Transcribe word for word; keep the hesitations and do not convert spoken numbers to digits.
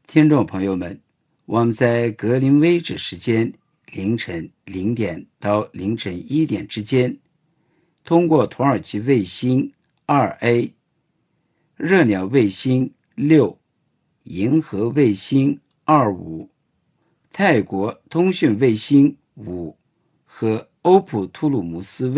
听众朋友们，我们在格林威治时间凌晨零点到凌晨一点之间，通过土耳其卫星 二 A、热鸟卫星六、银河卫星二五、泰国通讯卫星五和欧普图鲁姆斯卫